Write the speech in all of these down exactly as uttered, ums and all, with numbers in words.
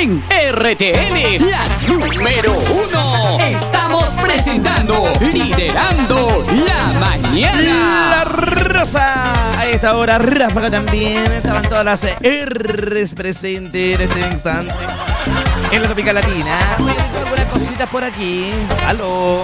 en R T L, la número uno. Estamos presentando Liderando la Mañana. La Rosa. A esta hora, Ráfaga también. Estaban todas las R's presentes en este instante. En la Tropical Latina. Algunas cositas por aquí. Aló.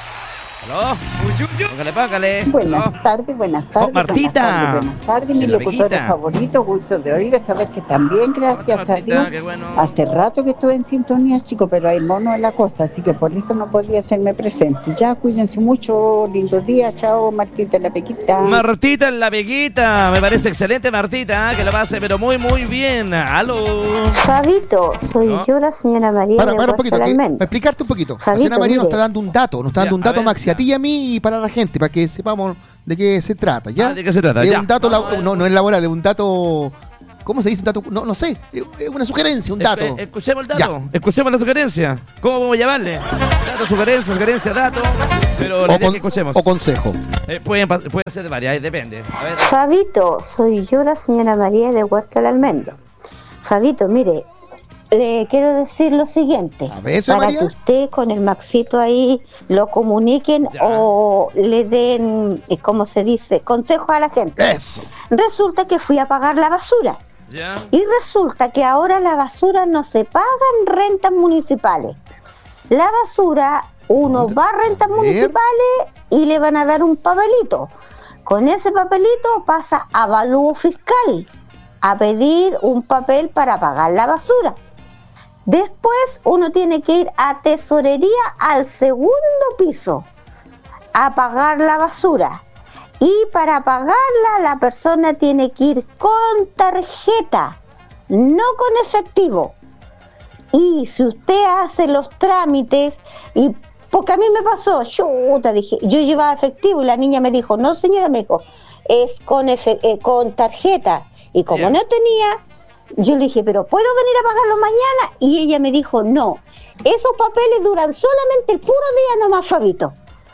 Aló. Póngale, póngale. Buenas Aló. tardes, buenas tardes. Oh, Martita. Buenas tardes, buenas tardes, mi La locutor Veguita. favorito, gusto de oírlo, saber que también, gracias Martita, a Dios. qué bueno. Hace rato que estuve en sintonía, chicos, pero hay mono en la costa, así que por eso no podía hacerme presente. Ya, cuídense mucho, lindos días, chao, Martita, la pequita. Martita en la Veguita. Me parece excelente, Martita. Que lo pase, pero muy, muy bien. Aló. Fabito, soy ¿No? yo la señora María Para, de para un poquito, Huerta que- del para Almendro. explicarte un poquito. La Fabito, señora María nos mire. está dando un dato, nos está dando Ya, un dato, a ver, Maxi, ya. a ti y a mí y para la gente, para que sepamos de qué se trata, ¿ya? Ah, ¿de qué se trata? Es Ya. un dato, Vamos a lab- ver. no, no es laboral, es un dato, ¿cómo se dice un dato? No, no sé, es es una sugerencia, un dato. Eh, eh, Escuchemos el dato. Escuchemos la sugerencia. ¿Cómo vamos a llamarle? Dato, sugerencia, sugerencia, dato. Pero la O, idea con- que escuchemos. o consejo. Eh, pueden pa- puede ser de varias, eh, depende. A ver. Fabito, soy yo la señora María de Huerta del Almendro. Fabito, mire, le quiero decir lo siguiente. A ver, señora para María. que usted con el Maxito ahí lo comuniquen Ya. o le den, eh, ¿cómo se dice? Consejos a la gente. Eso. Resulta que fui a pagar la basura. Ya. Y resulta que ahora la basura no se pagan rentas municipales. La basura, uno ¿Dónde? va a rentas A ver. municipales y le van a dar un papelito. Con ese papelito pasa a avalúo fiscal, a pedir un papel para pagar la basura. Después uno tiene que ir a tesorería al segundo piso a pagar la basura. Y para pagarla la persona tiene que ir con tarjeta, no con efectivo. Y si usted hace los trámites, y porque a mí me pasó, chuta, dije, yo llevaba efectivo y la niña me dijo, no señora, me dijo, es con, efe- eh, con tarjeta. Y como Ya. no tenía, yo le dije, pero ¿puedo venir a pagarlo mañana? Y ella me dijo, no, esos papeles duran solamente el puro día nomás, Fabito.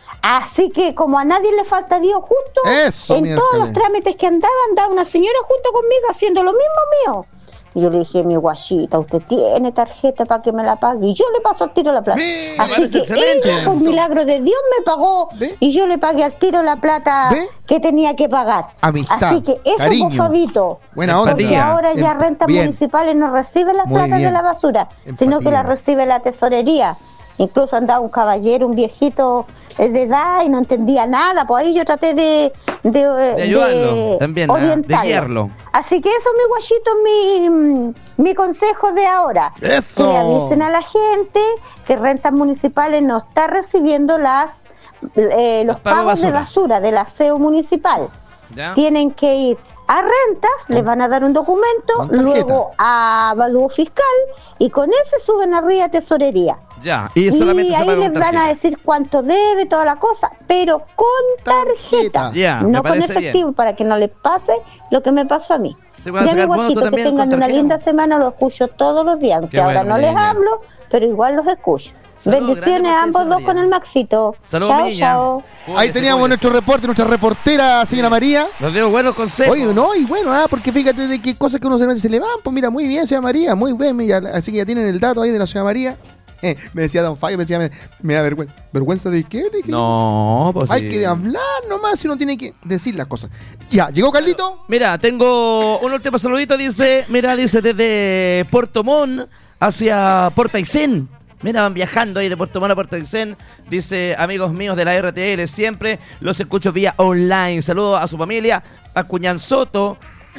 Así que como a nadie le falta Dios, justo Eso, en miércoles. todos los trámites que andaba, andaba una señora junto conmigo haciendo lo mismo mío. Y yo le dije, mi guachita, usted tiene tarjeta para que me la pague. Y yo le paso al tiro la plata. Ve, Así parece que excelente. ella, por milagro de Dios, me pagó. Ve. Y yo le pagué al tiro la plata Ve. que tenía que pagar. Amistad, Así que eso, cariño. por Fabito. Buena onda. Porque Empatía. ahora ya Em- rentas bien. municipales no reciben las Muy platas bien. de la basura, sino que Empatía. las recibe la tesorería. Incluso andaba un caballero, un viejito eh, de edad y no entendía nada. Pues ahí yo traté de, de, De ayudarlo también, ah, de orientarlo. guiarlo. Así que eso, mi guachito, mi, mm, mi consejo de ahora. Eso. Que le avisen a la gente que rentas municipales no está recibiendo las eh, los Los pagos pagos de basura. basura del aseo municipal. Ya. Tienen que ir a rentas, les van a dar un documento, Con tarjeta. luego a avalúo fiscal y con ese suben arriba a tesorería. Ya. Y Y, solamente se ahí paga les con van a tarjeta. decir cuánto debe, toda la cosa, pero con Tarjeta. tarjeta, Ya, me no con parece efectivo, para que no les pase lo que me pasó a mí. Se puede Ya, sacar mi bonos tú guachito, que también con tengan una tarjeta. linda semana, los escucho todos los días, aunque Qué ahora bueno, no les niña. hablo, pero igual los escucho. Saludos Bendiciones grandes a para ambos ustedes, dos María. con el Maxito. Saludos, chao, mi niña. chao. Ahí Cuídese, teníamos cuídese. nuestro reporte, nuestra reportera, señora María. Nos dio buenos consejos. Oye, no, y bueno, ah, porque fíjate de qué cosas que uno se, se le van, pues mira, muy bien, señora María, muy bien, mira, así que ya tienen el dato ahí de la señora María. Eh, me decía Don Fabio, me decía, me, me da vergüenza. ¿Vergüenza de qué? ¿De qué? No, pues Hay sí. que hablar nomás y uno tiene que decir las cosas. Ya, ¿llegó Carlito? Mira, tengo un último saludito, dice, mira, dice desde Puerto Montt hacia Puerto Aysén. Mira, van viajando ahí de Puerto Montt a Puerto Aysén. Dice, amigos míos de la R T L, siempre los escucho vía online. Saludos a su familia, a Cuñán Soto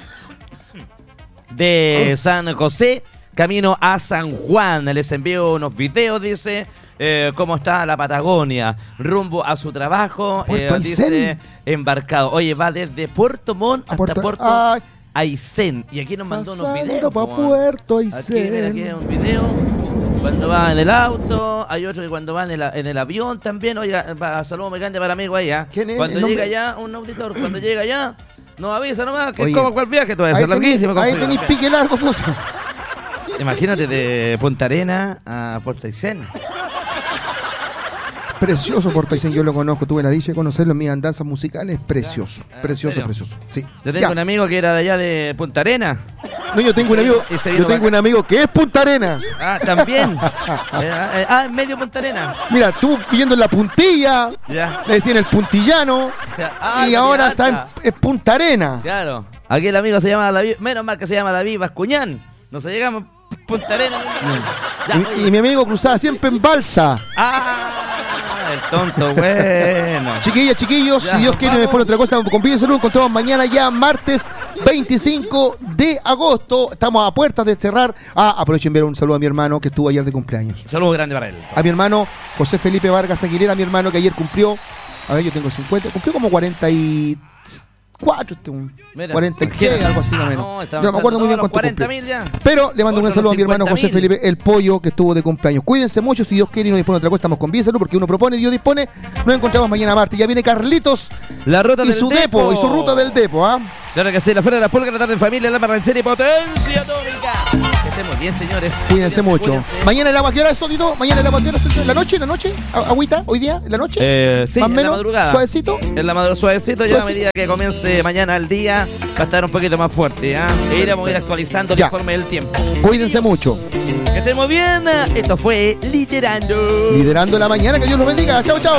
de San José, camino a San Juan. Les envío unos videos, dice, eh, cómo está la Patagonia, rumbo a su trabajo. Puerto eh, dice, Aysén. embarcado. Oye, va desde Puerto Montt A hasta Puerto- Puerto, ay. Aysén. Y aquí nos mandó unos Pasando videos. pa' po. Puerto Aquí, mira, aquí hay Aysén. un video. Cuando va en el auto, hay otro que cuando va en el, en el avión también. Oiga, va, saludos muy grande para amigo ahí. ¿ah? ¿Quién es? Cuando ¿El nombre? llega allá, un auditor, cuando llega allá, nos avisa nomás que Oye, es como cual viaje, todo eso, Ahí es larguísimo. tenéis- ahí compadre. tenéis pique largo, Fuso. Imagínate de Punta Arena a Puerto Aysén. Precioso Porto Aysén, yo lo conozco, tuve la dicha de conocerlo en mis andanzas musicales, precioso, precioso, precioso. Sí. Yo tengo Ya. un amigo que era de allá de Punta Arena. No, yo tengo un amigo, Y se vino yo tengo para un amigo que es Punta Arena. Ah, también. Eh, eh, ah, en medio Punta Arena. Mira, tú viviendo en la puntilla, Ya. le decían el puntillano, Ah, y la ahora pirata. está en es Punta Arena. Claro. Aquí el amigo se llama David, menos mal que se llama David Bascuñán. No se llegamos a Punta Arena. Ya, Y, oye. y mi amigo cruzaba siempre en balsa. Ah, el tonto, bueno. Chiquillas, chiquillos, Ya, si Dios quiere, vamos. después de otra cosa, con Pide Salud, encontramos mañana ya, martes veinticinco de agosto. Estamos a puertas de cerrar. Ah, aprovecho en enviar un saludo a mi hermano que estuvo ayer de cumpleaños. Saludos grande para él. A mi hermano José Felipe Vargas Aguilera, mi hermano que ayer cumplió, a ver, yo tengo cincuenta, cumplió como cuarenta y cuatro, este, un Mira, cuarenta y imagínate. seis, algo así más o menos. No, Yo estamos no me acuerdo muy bien hablando, cuánto cuarenta cumplió. mil ya. Pero le mando un Otros saludo a mi hermano cincuenta José mil. Felipe, el pollo que estuvo de cumpleaños. Cuídense mucho, si Dios quiere y no dispone de otra cosa, estamos con Vida y Salud, porque uno propone y Dios dispone. Nos encontramos mañana martes. Ya viene Carlitos La ruta y del su depo, y su ruta del depo, ¿ah? Claro que sí, la fuera de la pulga, la tarde en familia, la ranchera y potencia atómica. Que estemos bien, señores. Cuídense mucho. cuídense. Mañana el agua, ¿qué hora es, Totito? Mañana el agua, ¿qué hora es? ¿En la noche? ¿En la noche? ¿A- ¿Agüita? ¿Hoy día? ¿En la noche? Eh, sí, ¿Más o en la menos? madrugada. ¿Suavecito? En la madrugada suavecito, ya a Suavecito. medida que comience mañana el día, va a estar un poquito más fuerte, ¿ya? E iremos a ir actualizando el Ya. informe del tiempo. Cuídense mucho. Que estemos bien. Esto fue Literando. Liderando la mañana, que Dios los bendiga. Chao, chao.